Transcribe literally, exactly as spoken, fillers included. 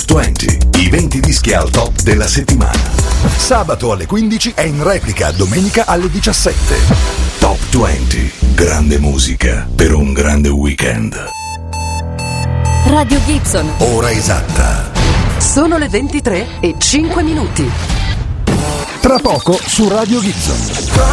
venti, i venti dischi al top della settimana. Sabato alle quindici e in replica domenica alle diciassette. Top venti, grande musica per un grande weekend. Radio Gibson. Ora esatta. Sono le ventitré e cinque minuti. Tra poco su Radio Gibson.